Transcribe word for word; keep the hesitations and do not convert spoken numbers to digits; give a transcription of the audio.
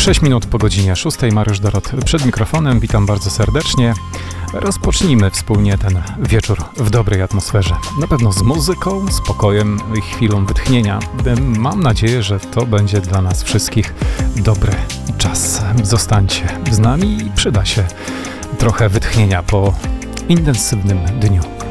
sześć minut po godzinie szóstej. Mariusz Dorot przed mikrofonem. Witam bardzo serdecznie. Rozpocznijmy wspólnie ten wieczór w dobrej atmosferze. Na pewno z muzyką, spokojem i chwilą wytchnienia. Mam nadzieję, że to będzie dla nas wszystkich dobry czas. Zostańcie z nami i przyda się trochę wytchnienia po intensywnym dniu.